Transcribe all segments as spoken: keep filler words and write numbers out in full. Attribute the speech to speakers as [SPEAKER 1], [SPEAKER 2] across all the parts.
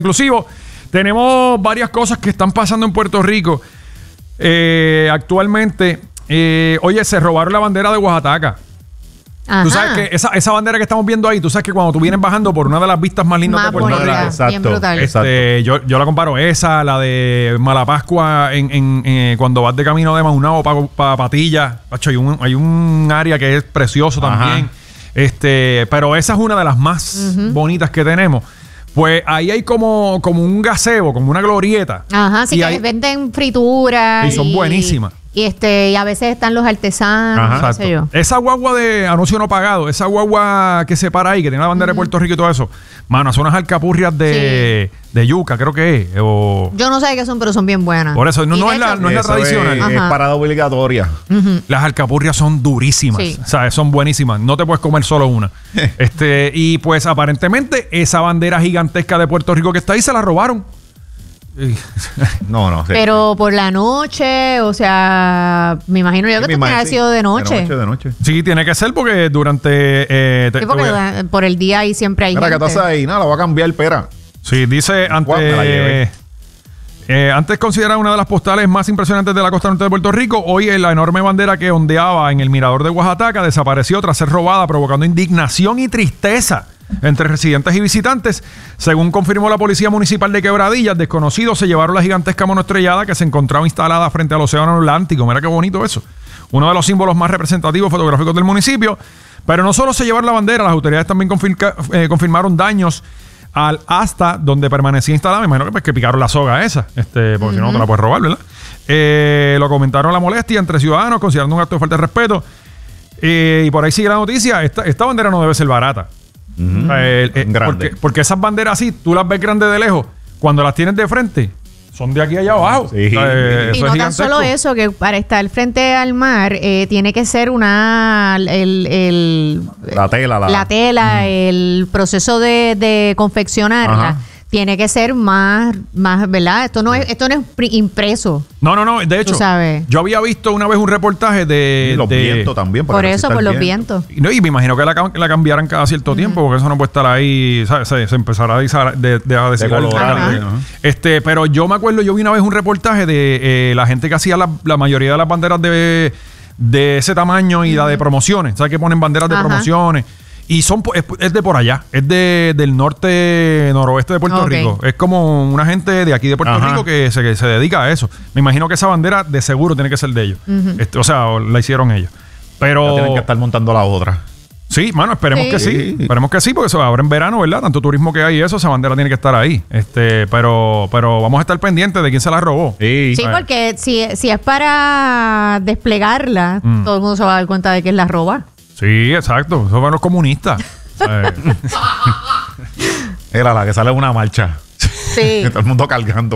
[SPEAKER 1] Inclusivo, tenemos varias cosas que están pasando en Puerto Rico. Eh, actualmente, eh, oye, se robaron la bandera de Oaxaca. Ajá. Tú sabes que esa, esa bandera que estamos viendo ahí, tú sabes que cuando tú vienes bajando por una de las vistas más lindas más de Puerto Rico,
[SPEAKER 2] exacto,
[SPEAKER 1] este, yo, yo la comparo esa, la de Malapascua, en, en, en, cuando vas de camino de Maunao para pa, Patilla. Hay un, hay un área que es precioso también. Este, pero esa es una de las más uh-huh. bonitas que tenemos. Pues ahí hay como, como un gazebo, como una glorieta.
[SPEAKER 2] Ajá, sí,
[SPEAKER 1] y
[SPEAKER 2] que
[SPEAKER 1] hay,
[SPEAKER 2] venden frituras.
[SPEAKER 1] Y son y, buenísimas.
[SPEAKER 2] Y este y a veces están los artesanos,
[SPEAKER 1] Ajá,
[SPEAKER 2] qué sé yo.
[SPEAKER 1] Esa guagua de anuncio no pagado, esa guagua que se para ahí, que tiene la bandera uh-huh. de Puerto Rico y todo eso. Mano, son unas alcapurrias de, sí. de yuca, creo que es. O...
[SPEAKER 2] Yo no sé qué son, pero son bien buenas.
[SPEAKER 1] Por eso, no, no, es, la, no es la tradicional.
[SPEAKER 3] Es, es parada obligatoria.
[SPEAKER 1] Uh-huh. Las alcapurrias son durísimas. Sí. O sea, son buenísimas. No te puedes comer solo una. este Y pues aparentemente esa bandera gigantesca de Puerto Rico que está ahí se la robaron.
[SPEAKER 3] No, no. Sí.
[SPEAKER 2] Pero por la noche, o sea, me imagino yo que sí, tenía sido de noche.
[SPEAKER 3] de noche. De noche.
[SPEAKER 1] Sí, tiene que ser porque durante... Eh,
[SPEAKER 2] sí, porque te, por el día ahí siempre hay
[SPEAKER 3] Mira,
[SPEAKER 2] gente.
[SPEAKER 3] ¿qué pasa ahí? Nada, la va a cambiar, espera.
[SPEAKER 1] Sí, dice antes... Eh, eh, antes considerada una de las postales más impresionantes de la costa norte de Puerto Rico, hoy la enorme bandera que ondeaba en el mirador de Oaxaca desapareció tras ser robada, provocando indignación y tristeza entre residentes y visitantes. Según confirmó la Policía Municipal de Quebradillas, desconocidos se llevaron la gigantesca monoestrellada que se encontraba instalada frente al Océano Atlántico. Mira qué bonito eso. Uno de los símbolos más representativos fotográficos del municipio. Pero no solo se llevaron la bandera, las autoridades también confirca, eh, confirmaron daños al asta donde permanecía instalada. Me imagino que, pues, que picaron la soga esa, este, porque uh-huh. si no te la puedes robar, ¿verdad? Eh, lo comentaron la molestia entre ciudadanos, considerando un acto de falta de respeto. Eh, y por ahí sigue la noticia. Esta, esta bandera no debe ser barata. Uh-huh. eh, eh, porque, porque esas banderas así, tú las ves grandes de lejos, cuando las tienes de frente, son de aquí allá abajo. Sí.
[SPEAKER 2] Eh, y no tan solo eso, que para estar frente al mar eh, tiene que ser una el, el
[SPEAKER 3] la tela, la,
[SPEAKER 2] la tela, uh-huh. el proceso de, de confeccionarla. Ajá. Tiene que ser más, más, ¿verdad? Esto no es, esto no es impreso.
[SPEAKER 1] No, no, no. De hecho, yo había visto una vez un reportaje de...
[SPEAKER 3] Y los
[SPEAKER 1] de,
[SPEAKER 3] vientos también.
[SPEAKER 2] Por eso, por los vientos.
[SPEAKER 1] Y, no, y me imagino que la, la cambiaran cada cierto uh-huh. tiempo, porque eso no puede estar ahí, ¿sabes? Se, se empezará a descolorar. De, de, de de este, pero yo me acuerdo, yo vi una vez un reportaje de eh, la gente que hacía la, la mayoría de las banderas de, de ese tamaño y uh-huh. la de promociones. ¿Sabes que ponen banderas de Ajá. promociones? Y son es, es de por allá, es de, del norte, noroeste de Puerto okay. Rico. Es como una gente de aquí de Puerto Ajá. Rico que se, que se dedica a eso. Me imagino que esa bandera de seguro tiene que ser de ellos. Uh-huh. Este, o sea, la hicieron ellos. Pero
[SPEAKER 3] ya tienen que estar montando la otra.
[SPEAKER 1] Sí, mano, esperemos sí. que sí. sí. Esperemos que sí, porque eso ahora en verano, ¿verdad? Tanto turismo que hay y eso, esa bandera tiene que estar ahí. Este, pero, pero vamos a estar pendientes de quién se la robó.
[SPEAKER 2] Sí, sí porque si, si es para desplegarla, mm. todo el mundo se va a dar cuenta de que es la roba.
[SPEAKER 1] Sí, exacto. Eso van los comunistas.
[SPEAKER 3] Era la que sale en una marcha.
[SPEAKER 2] Sí.
[SPEAKER 3] Todo el mundo cargando.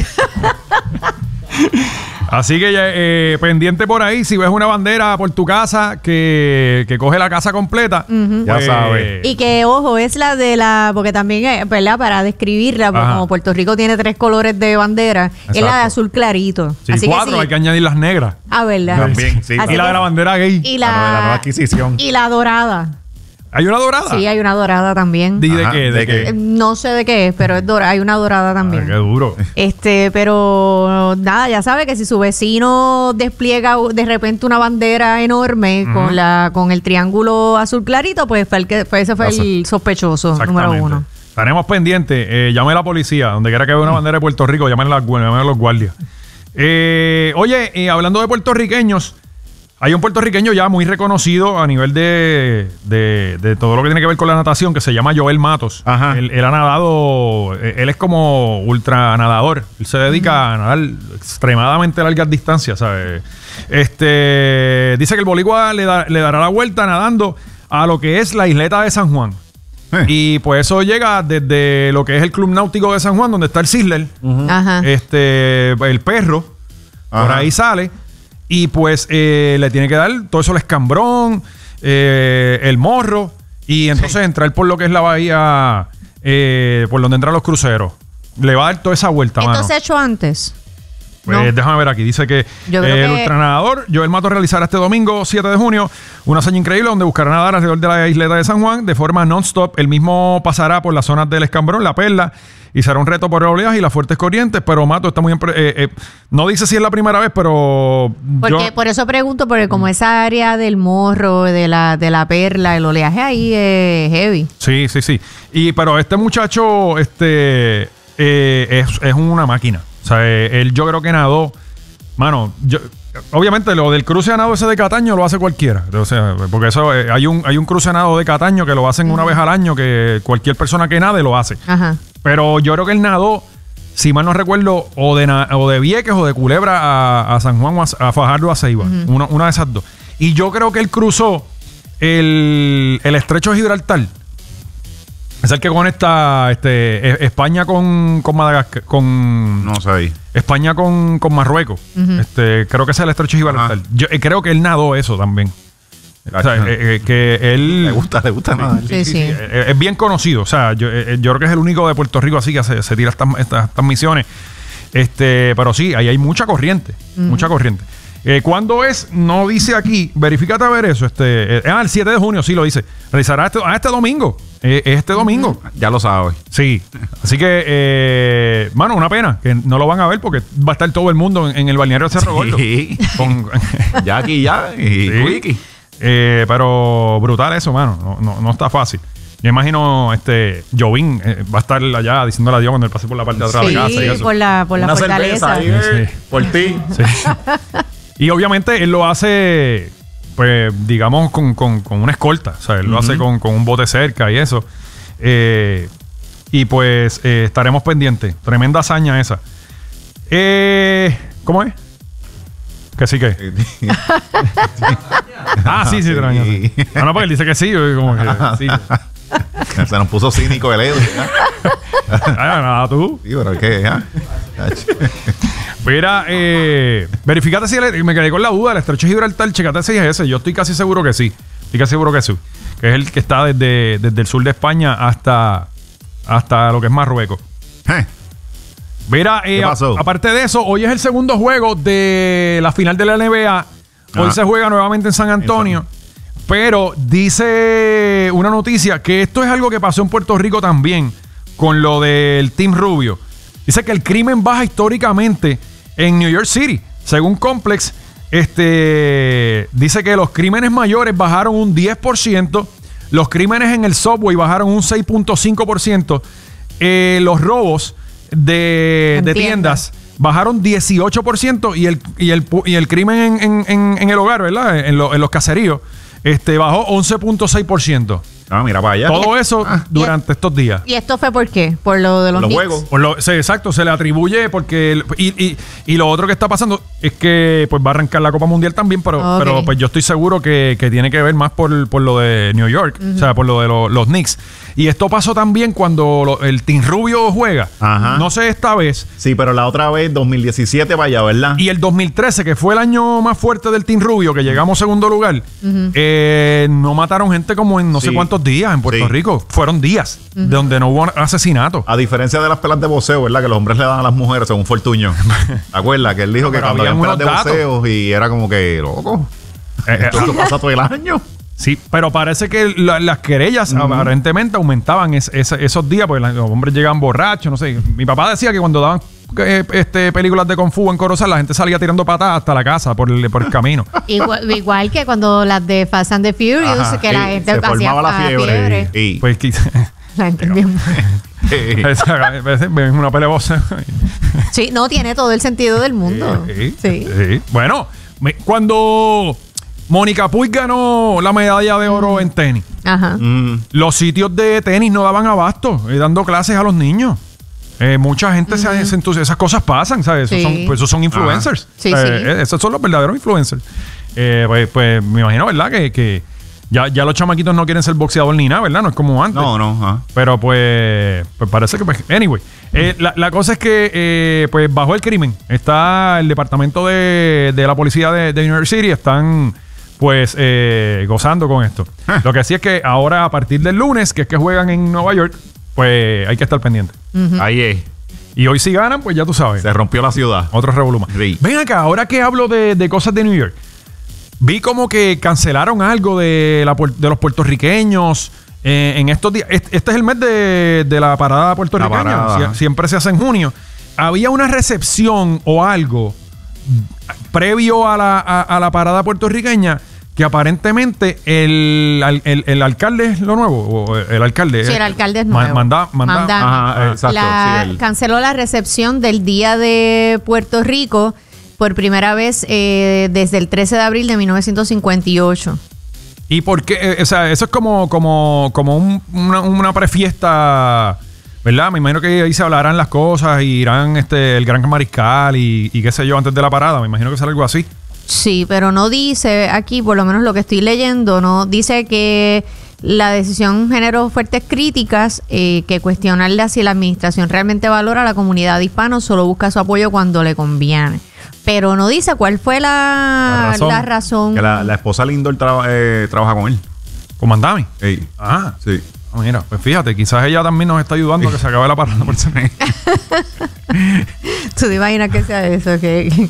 [SPEAKER 1] Así que eh, pendiente por ahí, si ves una bandera por tu casa que, que coge la casa completa, uh-huh.
[SPEAKER 3] ya pues, sabes.
[SPEAKER 2] Y que, ojo, es la de la... Porque también, ¿verdad? Para describirla, pues, como Puerto Rico tiene tres colores de bandera, Exacto. es la de azul clarito.
[SPEAKER 1] Sí,
[SPEAKER 2] Así
[SPEAKER 1] cuatro,
[SPEAKER 2] que sí.
[SPEAKER 1] hay que añadir las negras.
[SPEAKER 2] Ah, ¿verdad?
[SPEAKER 3] También, sí.
[SPEAKER 1] Y la de la bandera gay.
[SPEAKER 2] Y la,
[SPEAKER 3] la, de la nueva adquisición.
[SPEAKER 2] Y la dorada.
[SPEAKER 1] ¿Hay una dorada?
[SPEAKER 2] Sí, hay una dorada también.
[SPEAKER 1] ¿De, de qué? ¿De,
[SPEAKER 2] ¿De
[SPEAKER 1] qué?
[SPEAKER 2] qué? No sé de qué es, pero es dora, hay una dorada también.
[SPEAKER 1] Ay, qué duro.
[SPEAKER 2] Este, pero nada, ya sabe que si su vecino despliega de repente una bandera enorme uh-huh. con la con el triángulo azul clarito, pues fue el que fue, ese fue Eso. el sospechoso número uno.
[SPEAKER 1] Estaremos pendientes. Eh, llame a la policía, donde quiera que vea una bandera de Puerto Rico, llamen a, la, llamen a los guardias. Eh, oye, eh, hablando de puertorriqueños, hay un puertorriqueño ya muy reconocido a nivel de, de, de todo lo que tiene que ver con la natación, que se llama Joel Matos. Ajá. Él, él ha nadado, él es como ultra nadador. Él se dedica uh-huh. a nadar extremadamente largas distancias, ¿sabes? Este, dice que el boricua le, da, le dará la vuelta nadando a lo que es la isleta de San Juan. Eh. Y pues eso llega desde lo que es el Club Náutico de San Juan, donde está el Sizzler, uh-huh. este, el perro, Ajá. por ahí sale. Y pues eh, le tiene que dar todo eso, el escambrón, eh, el morro. Y entonces sí. entrar por lo que es la bahía, eh, por donde entran los cruceros. Le va a dar toda esa vuelta,
[SPEAKER 2] ¿Esto
[SPEAKER 1] mano.
[SPEAKER 2] se ha hecho antes?
[SPEAKER 1] Pues
[SPEAKER 2] No.
[SPEAKER 1] déjame ver aquí. Dice que,
[SPEAKER 2] Yo creo
[SPEAKER 1] eh, el
[SPEAKER 2] que-
[SPEAKER 1] ultranadador Joel Mato realizará este domingo siete de junio una hazaña increíble donde buscará nadar alrededor de la isleta de San Juan de forma non-stop. El mismo pasará por las zonas del Escambrón, La Perla, y será un reto por el oleaje y las fuertes corrientes. Pero Mato está muy... empre- eh, eh, no dice si es la primera vez, pero...
[SPEAKER 2] Porque
[SPEAKER 1] yo-
[SPEAKER 2] por eso pregunto, porque como esa área del Morro, de la, de la Perla, el oleaje ahí es heavy.
[SPEAKER 1] Sí, sí, sí. Y, pero este muchacho este, eh, es, es una máquina. O sea, eh, él yo creo que nadó... Mano, yo, obviamente lo del cruce de nado ese de Cataño lo hace cualquiera. O sea, porque eso eh, hay un hay un cruce de nado de Cataño que lo hacen una vez al año, que cualquier persona que nade lo hace.
[SPEAKER 2] Ajá.
[SPEAKER 1] Pero yo creo que él nadó, si mal no recuerdo, o de, na- o de Vieques o de Culebra a, a San Juan o a, a Fajardo o a Ceiba. una, una de esas dos. Y yo creo que él cruzó el, el estrecho de Gibraltar. Es el que conecta este, e- España con, con Madagascar, con
[SPEAKER 3] No sé ahí.
[SPEAKER 1] España con, con Marruecos. este, creo que es el estrecho de Gibraltar.
[SPEAKER 3] Ajá.
[SPEAKER 1] Yo eh, creo que él nadó eso también. O sea, eh, eh, que él...
[SPEAKER 3] Le gusta, le gusta nada.
[SPEAKER 2] Sí, sí.
[SPEAKER 1] Eh, Es bien conocido. O sea, yo, eh, yo creo que es el único de Puerto Rico así que se, se tira estas, estas, estas misiones. Este, pero sí, ahí hay mucha corriente. Mucha corriente. Eh, ¿Cuándo es? No dice aquí. Verifícate a ver eso. Este, eh, ah, el siete de junio, sí lo dice. Realizará este, ah, este domingo. Eh, es este domingo.
[SPEAKER 3] Ya lo sabes.
[SPEAKER 1] Sí. Así que, eh, mano, una pena que no lo van a ver porque va a estar todo el mundo en, en el balneario de Cerro Gordo.
[SPEAKER 3] Sí.
[SPEAKER 1] Con-
[SPEAKER 3] Jackie ya y
[SPEAKER 1] Sí.
[SPEAKER 3] Wiki.
[SPEAKER 1] Eh, pero brutal eso, mano. No, no, no está fácil. Yo imagino, este, Jovín eh, va a estar allá diciéndole adiós cuando él pase por la parte de atrás de la casa y
[SPEAKER 2] Sí,
[SPEAKER 1] eso.
[SPEAKER 2] por la, por la
[SPEAKER 3] Una
[SPEAKER 2] fortaleza.
[SPEAKER 3] cerveza ahí, eh,
[SPEAKER 1] Sí.
[SPEAKER 3] por ti.
[SPEAKER 1] Sí. Y obviamente él lo hace, pues, digamos, con, con, con una escolta. O sea, él lo hace con, con un bote cerca y eso. Eh, y pues eh, estaremos pendientes. Tremenda hazaña esa. Eh, ¿Cómo es? Que sí que. Ah, sí, sí, tremenda.
[SPEAKER 3] Sí.
[SPEAKER 1] No, no, porque él dice que sí. yo Como que, sí.
[SPEAKER 3] Se nos puso cínico el Edu. ¿eh?
[SPEAKER 1] Ah, nada, tú.
[SPEAKER 3] Sí, pero ¿qué? ¿Ah?
[SPEAKER 1] Mira, eh, verificate si el- me quedé con la duda. El estrecho de Gibraltar, checate si es ese. Yo estoy casi seguro que sí. Estoy casi seguro que sí. Que es el que está desde, desde el sur de España hasta, hasta lo que es Marruecos.
[SPEAKER 3] Eh,
[SPEAKER 1] Mira, eh,
[SPEAKER 3] ¿Qué pasó?
[SPEAKER 1] a- aparte de eso, hoy es el segundo juego de la final de la N B A. Hoy
[SPEAKER 3] Ah.
[SPEAKER 1] se juega nuevamente en San Antonio. Pero dice una noticia que esto es algo que pasó en Puerto Rico también con lo del Team Rubio. Dice que el crimen baja históricamente en New York City. Según Complex, este, dice que los crímenes mayores bajaron un diez por ciento. Los crímenes en el subway bajaron un seis punto cinco por ciento. Eh, los robos de,
[SPEAKER 2] En
[SPEAKER 1] de
[SPEAKER 2] tiendas.
[SPEAKER 1] tiendas bajaron dieciocho por ciento y el, y el, pu- y el crimen en, en- en- en el hogar, ¿verdad? En, lo- en los caseríos, este, bajó once punto seis por ciento.
[SPEAKER 3] Ah, mira para allá.
[SPEAKER 1] Todo eso durante estos días.
[SPEAKER 2] ¿Y esto fue por qué? Por lo de los,
[SPEAKER 3] Los
[SPEAKER 2] Knicks.
[SPEAKER 3] juegos.
[SPEAKER 1] Por lo- sí, exacto, se le atribuye porque... el- y, y- y lo otro que está pasando es que pues va a arrancar la Copa Mundial también, pero,
[SPEAKER 2] Ok.
[SPEAKER 1] pero pues yo estoy seguro que, que tiene que ver más por, por lo de New York, o sea, por lo de lo- los Knicks. Y esto pasó también cuando lo- el Team Rubio juega.
[SPEAKER 3] Ajá.
[SPEAKER 1] No sé esta vez.
[SPEAKER 3] Sí, pero la otra vez, dos mil diecisiete, vaya, ¿verdad?
[SPEAKER 1] Y el dos mil trece, que fue el año más fuerte del Team Rubio, que llegamos segundo lugar, eh, no mataron gente como en no sé
[SPEAKER 3] Sí.
[SPEAKER 1] cuántos días en Puerto
[SPEAKER 3] Sí.
[SPEAKER 1] Rico. Fueron días de donde no hubo asesinato.
[SPEAKER 3] A diferencia de las pelas de boxeo, ¿verdad? Que los hombres le dan a las mujeres según Fortuño. ¿Te acuerdas? Que él dijo que
[SPEAKER 1] Pero
[SPEAKER 3] cuando
[SPEAKER 1] habían
[SPEAKER 3] había pelas de
[SPEAKER 1] unos datos.
[SPEAKER 3] boxeo y era como que, loco,
[SPEAKER 1] Eh, eh,
[SPEAKER 3] esto pasa todo el año.
[SPEAKER 1] Sí, pero parece que la- las querellas aparentemente aumentaban es- es- esos días, porque la- los hombres llegaban borrachos, no sé. Mi papá decía que cuando daban eh, este, películas de Kung Fu en Corozal, la gente salía tirando patadas hasta la casa por el, por el camino.
[SPEAKER 2] Igual, igual que cuando las de Fast and the Furious,
[SPEAKER 1] Ajá,
[SPEAKER 2] que la
[SPEAKER 3] Sí,
[SPEAKER 2] gente
[SPEAKER 3] se
[SPEAKER 2] hacía
[SPEAKER 3] formaba la
[SPEAKER 2] ah,
[SPEAKER 3] fiebre. Y,
[SPEAKER 1] Pues que-
[SPEAKER 2] La gente es bien-
[SPEAKER 1] es una pelea de boxeo.
[SPEAKER 2] Sí, no, tiene todo el sentido del mundo.
[SPEAKER 1] Sí,
[SPEAKER 2] Sí.
[SPEAKER 1] sí. Bueno, me- cuando Mónica Puig ganó la medalla de oro en tenis,
[SPEAKER 2] Ajá.
[SPEAKER 3] mm,
[SPEAKER 1] los sitios de tenis no daban abasto, eh, dando clases a los niños. Eh, mucha gente se, se entusi- esas cosas pasan, ¿sabes? Esos,
[SPEAKER 2] Sí.
[SPEAKER 1] son, pues esos son influencers.
[SPEAKER 2] Sí,
[SPEAKER 1] Eh,
[SPEAKER 2] sí.
[SPEAKER 1] eh, esos son los verdaderos influencers. Eh, pues, pues me imagino, ¿verdad? Que, que ya, ya los chamaquitos no quieren ser boxeador ni nada, ¿verdad? No es como antes.
[SPEAKER 3] no, no. ah.
[SPEAKER 1] Pero pues, pues parece que... Pues, anyway, eh, la, la cosa es que eh, pues bajó el crimen. Está el departamento de, de la policía de, de New York City. Están pues eh, gozando con esto.
[SPEAKER 3] Ah.
[SPEAKER 1] Lo que sí es que ahora a partir del lunes, que es que juegan en Nueva York, pues hay que estar pendiente.
[SPEAKER 3] Ahí es.
[SPEAKER 1] Y hoy si ganan, pues ya tú sabes.
[SPEAKER 3] Se rompió la ciudad.
[SPEAKER 1] Otro revoluma.
[SPEAKER 3] Sí.
[SPEAKER 1] Ven acá, ahora que hablo de, de cosas de New York, vi como que cancelaron algo de, la, de los puertorriqueños eh, en estos días. Este, este es el mes de, de la parada puertorriqueña.
[SPEAKER 3] La parada.
[SPEAKER 1] Sie- siempre se hace en junio. Había una recepción o algo previo a la, a, a la parada puertorriqueña que aparentemente el, el, el alcalde es lo nuevo. O el alcalde.
[SPEAKER 2] Sí, el alcalde es nuevo.
[SPEAKER 1] Manda, manda,
[SPEAKER 2] Manda.
[SPEAKER 3] Ajá, exacto.
[SPEAKER 2] La-
[SPEAKER 3] sí, el-
[SPEAKER 2] Canceló la recepción del Día de Puerto Rico por primera vez eh, desde el trece de abril de mil novecientos cincuenta y ocho.
[SPEAKER 1] ¿Y por qué? Eh, o sea, eso es como, como, como un- una, una prefiesta, ¿verdad? Me imagino que ahí se hablarán las cosas y irán este, el gran mariscal y, y qué sé yo antes de la parada. Me imagino que será algo así.
[SPEAKER 2] Sí, pero no dice aquí, por lo menos lo que estoy leyendo, no dice que la decisión generó fuertes críticas, eh, que cuestionarla si la administración realmente valora a la comunidad hispana, solo busca su apoyo cuando le conviene. Pero no dice cuál fue la,
[SPEAKER 1] La razón.
[SPEAKER 2] la razón.
[SPEAKER 3] Que la, la esposa Lindor traba- eh, trabaja con él.
[SPEAKER 1] Comandame.
[SPEAKER 3] Ey.
[SPEAKER 1] Ah,
[SPEAKER 3] Sí.
[SPEAKER 1] ah, mira, pues fíjate, quizás ella también nos está ayudando a que se acabe la parada por semana.
[SPEAKER 2] ¿Tú te imaginas que sea eso? Que,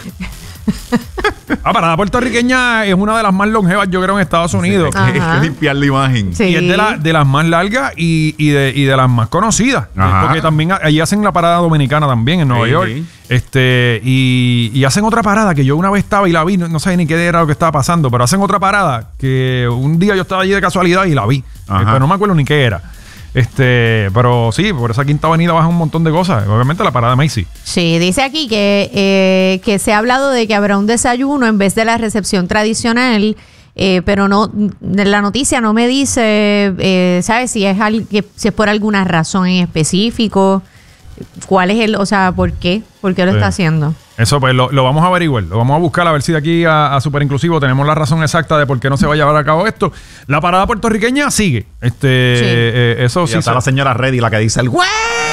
[SPEAKER 1] La parada puertorriqueña es una de las más longevas, yo creo, en Estados Unidos.
[SPEAKER 2] Ajá.
[SPEAKER 3] Hay que limpiar la imagen.
[SPEAKER 2] Sí.
[SPEAKER 1] Y es de, la, de las más largas y, y, de, y de las más conocidas.
[SPEAKER 3] Ajá.
[SPEAKER 1] Porque también allí hacen la parada dominicana también en Nueva
[SPEAKER 3] Sí,
[SPEAKER 1] York.
[SPEAKER 3] sí.
[SPEAKER 1] Este, y, y hacen otra parada que yo una vez estaba y la vi, no, no sabía ni qué era lo que estaba pasando, pero hacen otra parada que un día yo estaba allí de casualidad y la vi.
[SPEAKER 3] Ajá.
[SPEAKER 1] Eh, pero no me acuerdo ni qué era. Este, pero sí, por esa Quinta Avenida baja un montón de cosas. Obviamente la parada de Macy.
[SPEAKER 2] sí, dice aquí que, eh, que se ha hablado de que habrá un desayuno en vez de la recepción tradicional, eh, pero no, la noticia no me dice, eh, ¿sabes? Si es, al- que, si es por alguna razón en específico, cuál es el, o sea, ¿por qué? ¿Por qué lo
[SPEAKER 1] Sí.
[SPEAKER 2] está haciendo?
[SPEAKER 1] Eso pues lo, lo vamos a averiguar, lo vamos a buscar a ver si de aquí a, a Super Inclusivo tenemos la razón exacta de por qué no se va a llevar a cabo esto. La parada puertorriqueña sigue. Este,
[SPEAKER 2] Sí.
[SPEAKER 1] eh, eso
[SPEAKER 3] Y
[SPEAKER 1] sí.
[SPEAKER 3] está
[SPEAKER 1] se-
[SPEAKER 3] la señora Reddy, la que dice el ¡Huepa!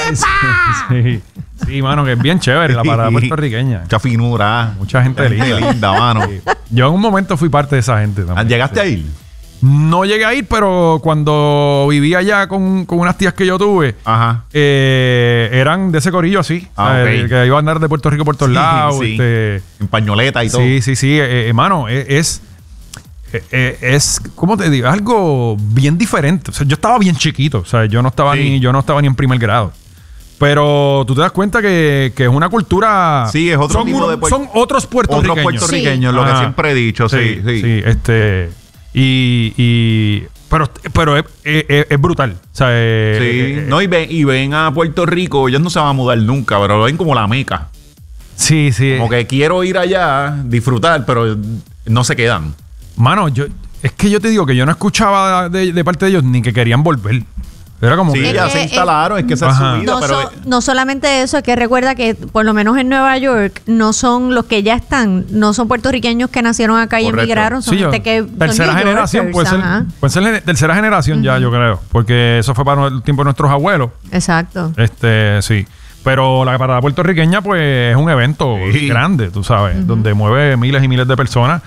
[SPEAKER 1] sí, sí, mano, que es bien chévere la parada puertorriqueña.
[SPEAKER 3] Mucha finura.
[SPEAKER 1] Mucha gente linda.
[SPEAKER 3] linda, mano.
[SPEAKER 1] Yo en un momento fui parte de esa gente también.
[SPEAKER 3] ¿Llegaste a ir?
[SPEAKER 1] No llegué a ir, pero cuando vivía allá con, con unas tías que yo tuve,
[SPEAKER 3] Ajá.
[SPEAKER 1] eh, eran de ese corillo así.
[SPEAKER 3] Ah,
[SPEAKER 1] o sea,
[SPEAKER 3] ok.
[SPEAKER 1] que iba a andar de Puerto Rico por todos
[SPEAKER 3] Sí,
[SPEAKER 1] lados.
[SPEAKER 3] sí.
[SPEAKER 1] Este,
[SPEAKER 3] En pañoleta y todo.
[SPEAKER 1] sí, sí, sí. Eh, hermano, eh, es... eh, eh, es, ¿cómo te digo? Es algo bien diferente. O sea, yo estaba bien chiquito. O sea, yo no estaba
[SPEAKER 3] Sí.
[SPEAKER 1] ni, yo no estaba ni en primer grado. Pero tú te das cuenta que, que es una cultura.
[SPEAKER 3] Sí, es otro
[SPEAKER 1] son
[SPEAKER 3] tipo
[SPEAKER 1] uno-
[SPEAKER 3] de puer-
[SPEAKER 1] Son otros puertorriqueños.
[SPEAKER 3] Otros puertorriqueños, lo que
[SPEAKER 1] Ajá.
[SPEAKER 3] siempre he dicho, sí, sí.
[SPEAKER 1] sí, este. Y. y pero, pero es, es- es brutal. O sea, eh,
[SPEAKER 3] Sí.
[SPEAKER 1] eh, eh,
[SPEAKER 3] no, y ven, y ven a Puerto Rico, ellos no se van a mudar nunca, pero lo ven como la meca.
[SPEAKER 1] sí, sí.
[SPEAKER 3] Como que quiero ir allá, disfrutar, pero no se quedan.
[SPEAKER 1] Mano, yo. Es que yo te digo que yo no escuchaba de, de parte de ellos ni que querían volver. Era como
[SPEAKER 3] Sí,
[SPEAKER 1] que.
[SPEAKER 3] ya
[SPEAKER 2] Es
[SPEAKER 3] se
[SPEAKER 2] que-
[SPEAKER 3] instalaron, es que esa es
[SPEAKER 1] Ajá.
[SPEAKER 3] su vida,
[SPEAKER 2] No,
[SPEAKER 3] pero
[SPEAKER 2] so- no solamente eso, es que recuerda que por lo menos en Nueva York no son los que ya están, no son puertorriqueños que nacieron acá y
[SPEAKER 3] Correcto.
[SPEAKER 2] emigraron, son
[SPEAKER 1] Sí, yo-
[SPEAKER 2] gente que son
[SPEAKER 1] tercera
[SPEAKER 2] New
[SPEAKER 1] generación,
[SPEAKER 2] Yorkers,
[SPEAKER 1] puede ser,
[SPEAKER 2] ajá.
[SPEAKER 1] puede ser de- tercera generación ya, yo creo. Porque eso fue para el tiempo de nuestros abuelos.
[SPEAKER 2] Exacto.
[SPEAKER 1] Este, sí. Pero la parada puertorriqueña, pues, es un evento
[SPEAKER 3] Sí.
[SPEAKER 1] grande, tú sabes, donde mueve miles y miles de personas.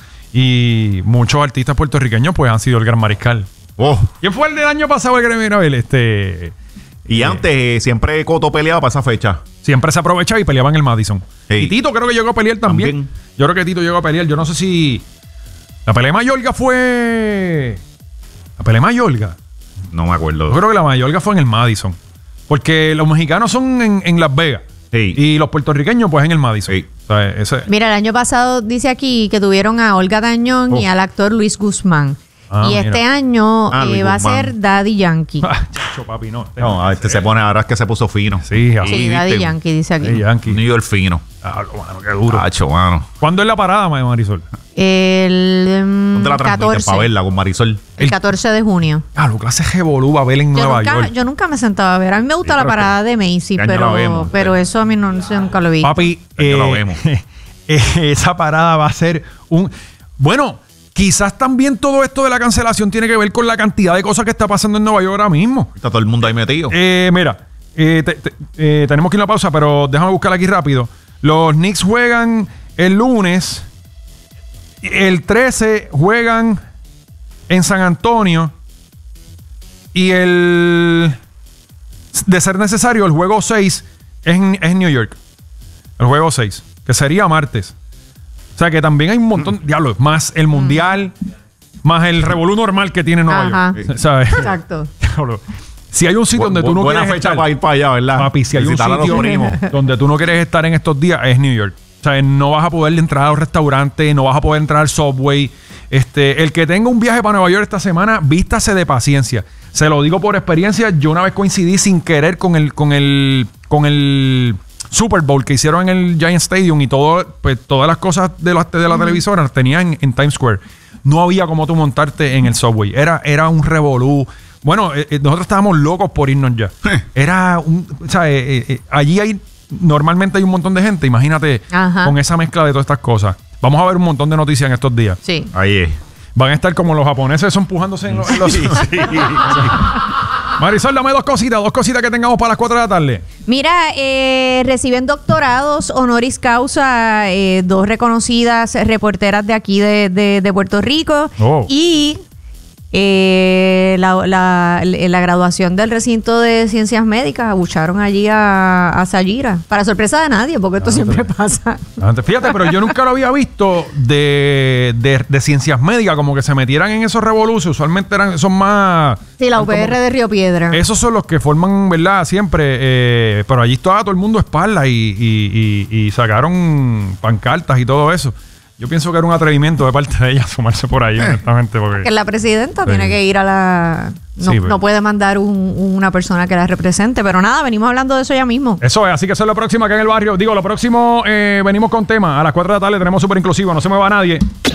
[SPEAKER 1] Y muchos artistas puertorriqueños, pues, han sido el Gran Mariscal.
[SPEAKER 3] oh.
[SPEAKER 1] ¿Quién fue el del año pasado el Gremio Nobel? Este.
[SPEAKER 3] Y antes eh, siempre Coto peleaba para esa fecha.
[SPEAKER 1] Siempre se aprovechaba y peleaba en el Madison.
[SPEAKER 3] Sí.
[SPEAKER 1] Y Tito creo que llegó a pelear también.
[SPEAKER 3] También.
[SPEAKER 1] Yo creo que Tito llegó a pelear. Yo no sé si. La pelea de Mayorga fue. La pelea de Mayorga.
[SPEAKER 3] No me acuerdo.
[SPEAKER 1] Yo creo que la Mayorga fue en el Madison. Porque los mexicanos son en, en Las Vegas.
[SPEAKER 3] Sí.
[SPEAKER 1] Y los puertorriqueños, pues en el Madison.
[SPEAKER 3] Sí.
[SPEAKER 1] O sea, ese-
[SPEAKER 2] Mira, el año pasado dice aquí que tuvieron a Olga Tañón y
[SPEAKER 1] Oh.
[SPEAKER 2] al actor Luis Guzmán.
[SPEAKER 1] Ah,
[SPEAKER 2] y
[SPEAKER 1] mira.
[SPEAKER 2] este año
[SPEAKER 3] Ah,
[SPEAKER 2] eh,
[SPEAKER 3] Luis
[SPEAKER 2] va a
[SPEAKER 3] Guzmán.
[SPEAKER 2] ser Daddy Yankee.
[SPEAKER 1] Ah, chacho, papi, no.
[SPEAKER 3] No, este se pone, ahora es que se puso fino.
[SPEAKER 1] Sí, así.
[SPEAKER 2] Sí, Daddy
[SPEAKER 3] viste.
[SPEAKER 2] Yankee dice aquí.
[SPEAKER 1] Sí, Yankee.
[SPEAKER 3] New York fino.
[SPEAKER 1] Ah, lo mano, qué duro.
[SPEAKER 3] Hacho, mano.
[SPEAKER 1] ¿Cuándo es la parada, ma- Marisol?
[SPEAKER 2] El mm,
[SPEAKER 3] ¿Dónde la transmiten?
[SPEAKER 2] catorce.
[SPEAKER 3] Para verla con Marisol.
[SPEAKER 2] El catorce de junio.
[SPEAKER 1] Ah, lo clase revolú va a ver en
[SPEAKER 2] Yo
[SPEAKER 1] Nueva
[SPEAKER 2] nunca,
[SPEAKER 1] York.
[SPEAKER 2] yo nunca me sentaba a ver. A mí me gusta
[SPEAKER 3] Sí,
[SPEAKER 2] la
[SPEAKER 3] pero
[SPEAKER 2] parada de Macy,
[SPEAKER 3] este año la
[SPEAKER 2] pero,
[SPEAKER 3] vemos,
[SPEAKER 2] pero
[SPEAKER 3] sí.
[SPEAKER 2] eso a mí no, no sé, nunca lo vi.
[SPEAKER 1] Papi,
[SPEAKER 3] Ya lo
[SPEAKER 1] eh,
[SPEAKER 3] vemos.
[SPEAKER 1] esa parada va a ser un... Bueno, quizás también todo esto de la cancelación tiene que ver con la cantidad de cosas que está pasando en Nueva York ahora mismo.
[SPEAKER 3] Está todo el mundo ahí metido.
[SPEAKER 1] Eh, mira, eh, te- te- eh, tenemos que ir a una pausa, pero déjame buscar aquí rápido. Los Knicks juegan el lunes. El trece juegan en San Antonio. Y el... De ser necesario, el juego seis es en, es en New York. El juego seis, que sería martes. O sea que también hay un montón, mm. diablos, más el mundial, mm. más el revolú normal que tiene Nueva
[SPEAKER 2] Ajá.
[SPEAKER 1] York. ¿Sabes?
[SPEAKER 2] Exacto.
[SPEAKER 1] Si hay un sitio donde tú no
[SPEAKER 3] buena
[SPEAKER 1] quieres
[SPEAKER 3] fecha
[SPEAKER 1] estar,
[SPEAKER 3] para ir para allá, ¿verdad?
[SPEAKER 1] Papi, si hay un sitio donde tú no quieres estar en estos días, es New York. O sea, no vas a poder entrar a los restaurantes, no vas a poder entrar al Subway. Este, el que tenga un viaje para Nueva York esta semana, vístase de paciencia. Se lo digo por experiencia. Yo una vez coincidí sin querer con el, con el, con el Super Bowl que hicieron en el Giant Stadium y todo, pues, todas las cosas de la, de la mm. televisora las tenían en, en Times Square. No había como tú montarte en el Subway. Era, era un revolú. Bueno, eh, nosotros estábamos locos por irnos ya. Era un... O sea, eh, eh, allí hay... Normalmente hay un montón de gente. Imagínate Ajá. con esa mezcla de todas estas cosas. Vamos a ver un montón de noticias en estos días.
[SPEAKER 2] Sí.
[SPEAKER 3] Ahí es.
[SPEAKER 1] Van a estar como los japoneses, eso empujándose en los... En los... Sí, sí, sí. Marisol, dame dos cositas. Dos cositas que tengamos para las cuatro de la tarde.
[SPEAKER 2] Mira, eh, reciben doctorados honoris causa eh, dos reconocidas reporteras de aquí de, de, de Puerto Rico. Oh. Y... Eh, la, la, la graduación del recinto de ciencias médicas abucharon allí a, a Sayira, para sorpresa de nadie, porque esto ah, siempre pero, pasa.
[SPEAKER 1] Fíjate, pero yo nunca lo había visto de, de, de ciencias médicas, como que se metieran en esos revoluciones. Usualmente eran, son más...
[SPEAKER 2] Sí, la U P R de Río Piedra.
[SPEAKER 1] Esos son los que forman, ¿verdad? Siempre, eh, pero allí estaba todo el mundo a espaldas y, y, y, y sacaron pancartas y todo eso. Yo pienso que era un atrevimiento de parte de ella sumarse por ahí, honestamente. Porque
[SPEAKER 2] que la presidenta sí. tiene que ir a la... No, sí, pero... no puede mandar un, una persona que la represente. Pero nada, venimos hablando de eso ya mismo.
[SPEAKER 1] Eso es, así que eso es lo próximo acá en el barrio. Digo, lo próximo, eh, venimos con tema. A las cuatro de la tarde tenemos súper inclusivo. No se mueva nadie.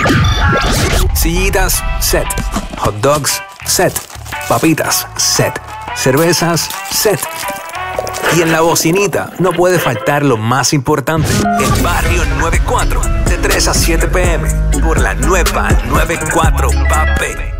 [SPEAKER 4] Sillitas, set. Hot dogs, set. Papitas, set. Cervezas, set. Y en la bocinita no puede faltar lo más importante. El Barrio noventa y cuatro, de tres a siete p m por la nueva noventa y cuatro, papi.